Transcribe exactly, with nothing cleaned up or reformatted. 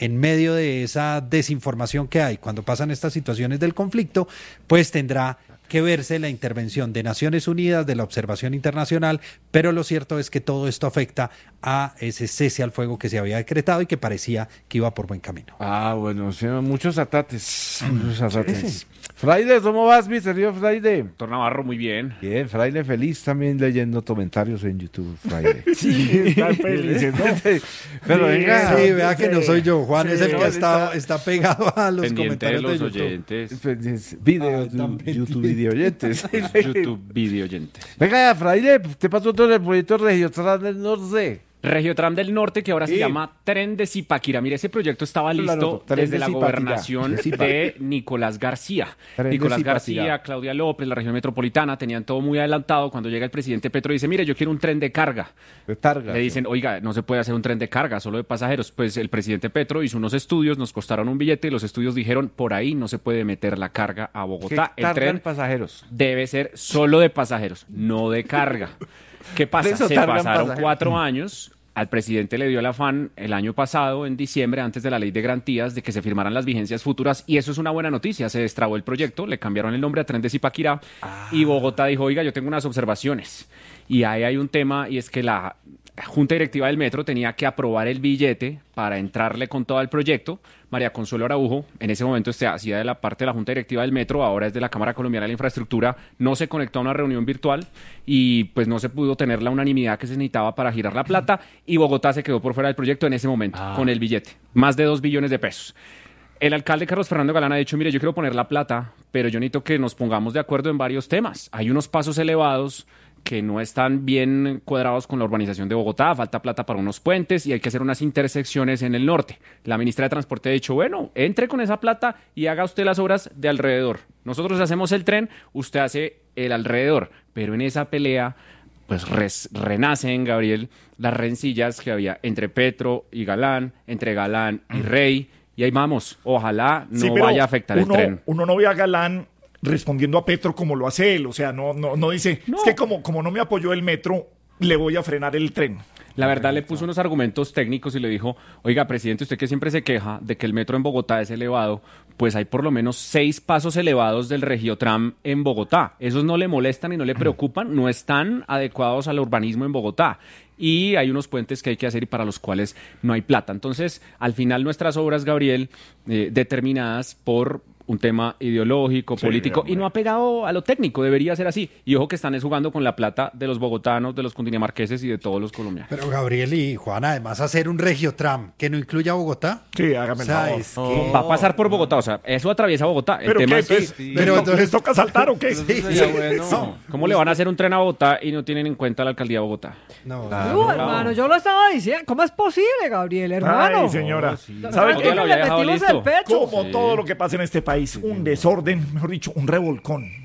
en medio de esa desinformación que hay cuando pasan estas situaciones del conflicto, pues tendrá que verse la intervención de Naciones Unidas, de la observación internacional, pero lo cierto es que todo esto afecta a ese cese al fuego que se había decretado y que parecía que iba por buen camino. Ah, bueno, o sea, muchos atates, muchos atates. Fraile, ¿cómo vas, mi querido Fraile? Doctor Navarro, muy bien. Bien, Fraile feliz también leyendo comentarios en YouTube, Fraile. Sí, están felices, ¿no? Pero Sí, venga. Sí, vea que no soy yo, Juan Sí, es el que Juan ha estado, está- está pegado a los Pendiente de comentarios de, los YouTube. oyentes. Videos, Ah, tan YouTube pendiente. video oyentes. YouTube video oyentes. Venga, Fraile, ¿te pasó todo el proyecto Regiotran del Norte? Regiotram del Norte, que ahora Sí. se llama Tren de Zipaquirá. Mire, ese proyecto estaba Lo listo anoto, Tren desde de la Zipaquirá. gobernación De Zipa. de Nicolás García. Tren de Nicolás Zipaquirá. García, Claudia López, la región metropolitana, tenían todo muy adelantado. Cuando llega el presidente Petro, dice, mire, yo quiero un tren de carga. De Targa. Le dicen, oiga, no se puede hacer un tren de carga, solo de pasajeros. Pues el presidente Petro hizo unos estudios, nos costaron un billete y los estudios dijeron, por ahí no se puede meter la carga a ¿Qué Bogotá. El targan tren pasajeros? debe ser solo de pasajeros, no de carga. ¿Qué pasa? Por eso Se tardan pasaron pasajeros. cuatro años. Al presidente le dio el afán el año pasado, en diciembre, antes de la ley de garantías, de que se firmaran las vigencias futuras, y eso es una buena noticia. Se destrabó el proyecto, le cambiaron el nombre a Tren de Zipaquirá, y Bogotá dijo, oiga, yo tengo unas observaciones. Y ahí hay un tema, y es que la Junta Directiva del Metro tenía que aprobar el billete para entrarle con todo el proyecto. María Consuelo Araujo, en ese momento este, hacía de la parte de la Junta Directiva del Metro, ahora es de la Cámara Colombiana de la Infraestructura, no se conectó a una reunión virtual y pues no se pudo tener la unanimidad que se necesitaba para girar la plata, y Bogotá se quedó por fuera del proyecto en ese momento, Ah. con el billete, más de dos billones de pesos. El alcalde Carlos Fernando Galán ha dicho, mire, yo quiero poner la plata, pero yo necesito que nos pongamos de acuerdo en varios temas. Hay unos pasos elevados que no están bien cuadrados con la urbanización de Bogotá, falta plata para unos puentes y hay que hacer unas intersecciones en el norte. La ministra de Transporte ha dicho, bueno, entre con esa plata y haga usted las obras de alrededor. Nosotros hacemos el tren, usted hace el alrededor, pero en esa pelea pues res- renacen, Gabriel, las rencillas que había entre Petro y Galán, entre Galán y Rey, y ahí vamos, ojalá no Sí, pero vaya a afectar uno, el tren. Uno no ve a Galán respondiendo a Petro como lo hace él, o sea, no, no, no dice, No. es que como, como no me apoyó el metro, le voy a frenar el tren. La verdad le puso unos argumentos técnicos y le dijo, oiga, presidente, usted que siempre se queja de que el metro en Bogotá es elevado, pues hay por lo menos seis pasos elevados del Regiotram en Bogotá. Esos no le molestan y no le preocupan, no están adecuados al urbanismo en Bogotá. Y hay unos puentes que hay que hacer y para los cuales no hay plata. Entonces, al final nuestras obras, Gabriel, eh, determinadas por un tema ideológico, Sí, político, hombre. y no ha pegado a lo técnico, debería ser así. Y ojo que están es jugando con la plata de los bogotanos, de los cundinamarqueses y de todos los colombianos. Pero Gabriel y Juan, además hacer un Regiotram que no incluya Bogotá. Sí, hágame O sea, el favor. es que- Va a pasar por Bogotá, o sea, eso atraviesa Bogotá. El ¿Pero tema qué? es que- Pues, sí. ¿les, Pero to- entonces- les toca saltar o qué? Sí, sería sí. bueno. No, ¿Cómo le van a hacer un tren a Bogotá y no tienen en cuenta la alcaldía de Bogotá? no, Uh, hermano, yo lo estaba diciendo. ¿Cómo es posible, Gabriel, hermano? Ay, señora. ¿Sabe ¿Sabe Oye, qué? lo le había dejado metimos listo. el pecho? Como todo lo que pasa en este país, un desorden, mejor dicho, un revolcón.